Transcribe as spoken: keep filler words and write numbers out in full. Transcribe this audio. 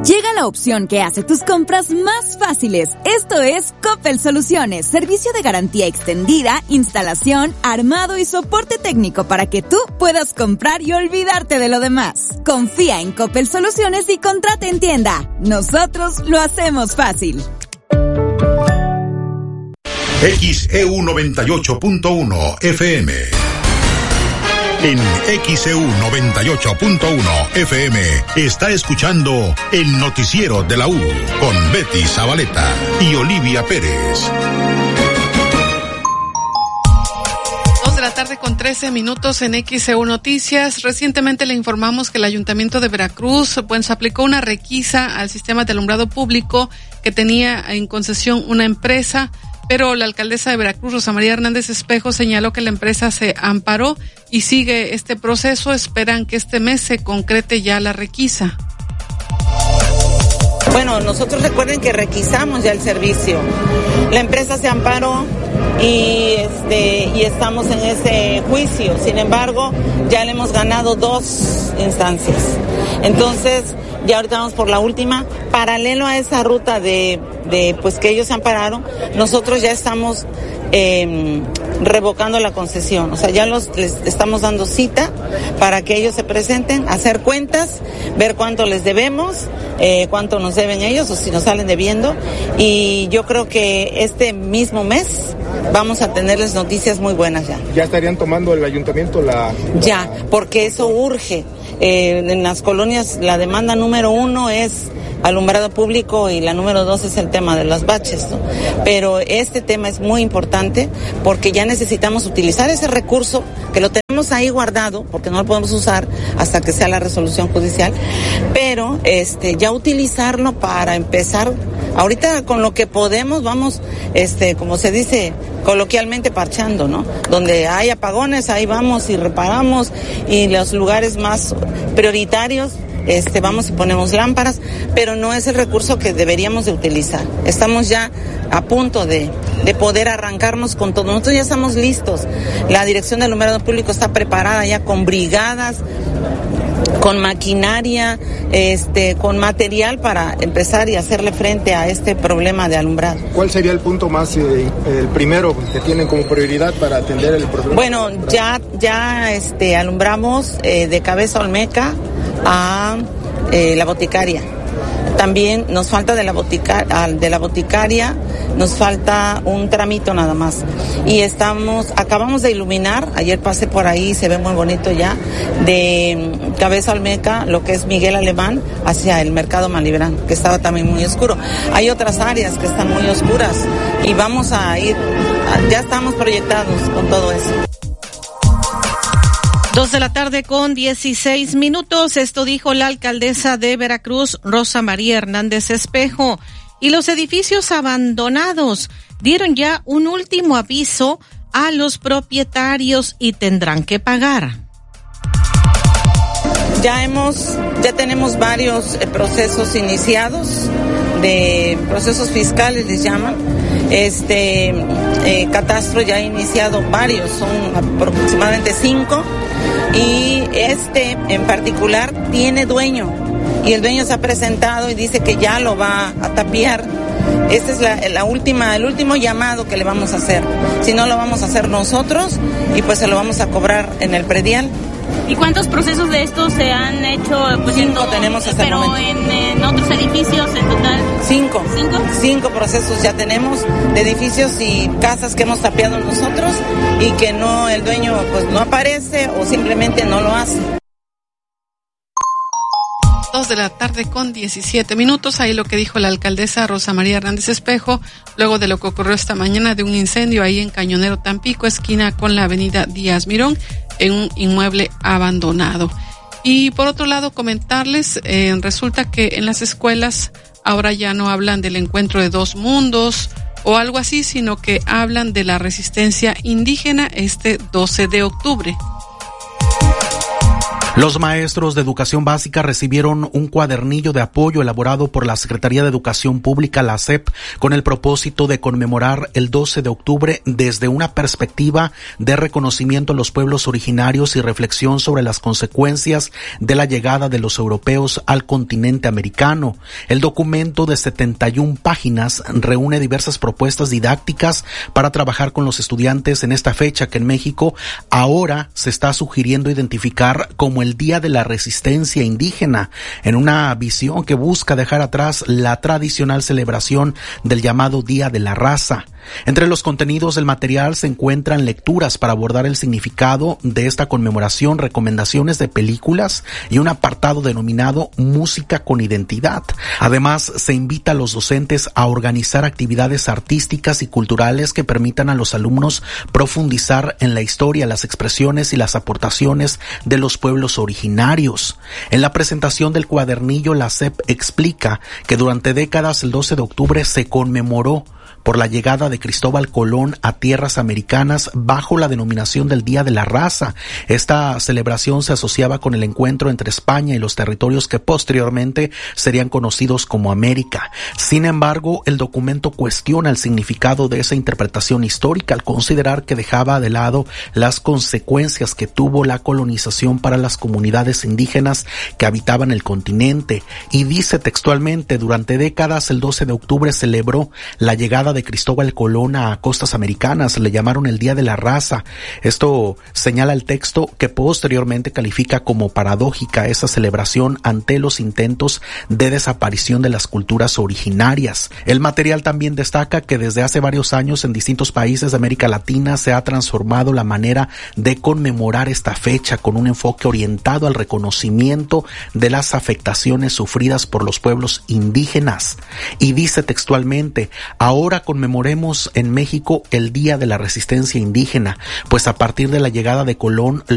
Llega la opción que hace tus compras más fáciles. Esto es Coppel Soluciones, servicio de garantía extendida, instalación, armado y soporte técnico para que tú puedas comprar y olvidarte de lo demás. Confía en Coppel Soluciones y contrata en tienda. Nosotros lo hacemos fácil. X E U noventa y ocho punto uno F M. En X E U noventa y ocho punto uno F M está escuchando el noticiero de la U con Betty Zabaleta y Olivia Pérez. Dos de la tarde con trece minutos en X E U Noticias. Recientemente le informamos que el Ayuntamiento de Veracruz pues aplicó una requisa al sistema de alumbrado público que tenía en concesión una empresa. Pero la alcaldesa de Veracruz, Rosa María Hernández Espejo, señaló que la empresa se amparó y sigue este proceso. Esperan que este mes se concrete ya la requisa. Bueno, nosotros recuerden que requisamos ya el servicio. La empresa se amparó y este y estamos en ese juicio. Sin embargo, ya le hemos ganado dos instancias. Entonces, ya ahorita vamos por la última. Paralelo a esa ruta de, de pues que ellos se ampararon, nosotros ya estamos eh, revocando la concesión. O sea, ya los les estamos dando cita para que ellos se presenten, hacer cuentas, ver cuánto les debemos, eh, cuánto nos deben ellos o si nos salen debiendo. Y yo creo que este mismo mes vamos a tenerles noticias muy buenas ya. ¿Ya estarían tomando el ayuntamiento la...? Ya, porque eso urge. Eh, en las colonias la demanda número uno es alumbrado público y la número dos es el tema de los baches, ¿no? Pero este tema es muy importante porque ya necesitamos utilizar ese recurso que lo tenemos ahí guardado porque no lo podemos usar hasta que sea la resolución judicial, pero este ya utilizarlo para empezar. Ahorita con lo que podemos vamos, este, como se dice coloquialmente, parchando, ¿no? Donde hay apagones, ahí vamos y reparamos, y los lugares más prioritarios, este, vamos y ponemos lámparas, pero no es el recurso que deberíamos de utilizar. Estamos ya a punto de, de poder arrancarnos con todo. Nosotros ya estamos listos. La Dirección de Alumbrado Público está preparada ya con brigadas, con maquinaria, este, con material para empezar y hacerle frente a este problema de alumbrado. ¿Cuál sería el punto más, eh, el primero que tienen como prioridad para atender el problema? Bueno, ya, ya, este, alumbramos eh, de Cabeza Olmeca a eh, la boticaria. También nos falta de la botica, de la boticaria, nos falta un tramito nada más. Y estamos, acabamos de iluminar, ayer pasé por ahí, se ve muy bonito ya, de Cabeza Olmeca, lo que es Miguel Alemán, hacia el Mercado Malibrán, que estaba también muy oscuro. Hay otras áreas que están muy oscuras y vamos a ir, ya estamos proyectados con todo eso. Dos de la tarde con dieciséis minutos. Esto dijo la alcaldesa de Veracruz, Rosa María Hernández Espejo. Y los edificios abandonados dieron ya un último aviso a los propietarios y tendrán que pagar. Ya hemos, ya tenemos varios eh, procesos iniciados, de procesos fiscales les llaman. Este eh, Catastro ya ha iniciado varios, son aproximadamente cinco. Y este en particular tiene dueño y el dueño se ha presentado y dice que ya lo va a tapiar. Este es la, la última, el último llamado que le vamos a hacer. Si no, lo vamos a hacer nosotros y pues se lo vamos a cobrar en el predial. ¿Y cuántos procesos de estos se han hecho? Pues, Cinco en, tenemos hasta pero el momento. En, en otros edificios en total. Cinco. Cinco. Cinco procesos ya tenemos de edificios y casas que hemos tapiado nosotros y que no, el dueño pues no aparece o simplemente no lo hace. Dos de la tarde con diecisiete minutos. Ahí lo que dijo la alcaldesa Rosa María Hernández Espejo, luego de lo que ocurrió esta mañana de un incendio ahí en Cañonero Tampico, esquina con la avenida Díaz Mirón, en un inmueble abandonado. Y por otro lado, comentarles, eh, resulta que en las escuelas ahora ya no hablan del encuentro de dos mundos o algo así, sino que hablan de la resistencia indígena este doce de octubre. Los maestros de educación básica recibieron un cuadernillo de apoyo elaborado por la Secretaría de Educación Pública, la S E P, con el propósito de conmemorar el doce de octubre desde una perspectiva de reconocimiento a los pueblos originarios y reflexión sobre las consecuencias de la llegada de los europeos al continente americano. El documento de setenta y una páginas reúne diversas propuestas didácticas para trabajar con los estudiantes en esta fecha que en México ahora se está sugiriendo identificar como el Día de la Resistencia Indígena, en una visión que busca dejar atrás la tradicional celebración del llamado Día de la Raza. Entre los contenidos del material se encuentran lecturas para abordar el significado de esta conmemoración, recomendaciones de películas y un apartado denominado Música con Identidad. Además, se invita a los docentes a organizar actividades artísticas y culturales que permitan a los alumnos profundizar en la historia, las expresiones y las aportaciones de los pueblos originarios. En la presentación del cuadernillo, la S E P explica que durante décadas el doce de octubre se conmemoró por la llegada de Cristóbal Colón a tierras americanas bajo la denominación del Día de la Raza. Esta celebración se asociaba con el encuentro entre España y los territorios que posteriormente serían conocidos como América. Sin embargo, el documento cuestiona el significado de esa interpretación histórica al considerar que dejaba de lado las consecuencias que tuvo la colonización para las comunidades indígenas que habitaban el continente. Y dice textualmente, durante décadas el doce de octubre celebró la llegada de Cristóbal Colón a costas americanas, le llamaron el Día de la Raza. Esto señala el texto, que posteriormente califica como paradójica esa celebración ante los intentos de desaparición de las culturas originarias. El material también destaca que desde hace varios años en distintos países de América Latina se ha transformado la manera de conmemorar esta fecha con un enfoque orientado al reconocimiento de las afectaciones sufridas por los pueblos indígenas. Y dice textualmente, ahora conmemoremos en México el Día de la Resistencia Indígena, pues a partir de la llegada de Colón,